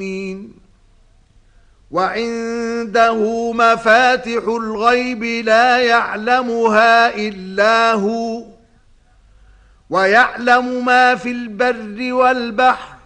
وعنده مفاتح الغيب لا يعلمها إلا هو ويعلم ما في البر والبحر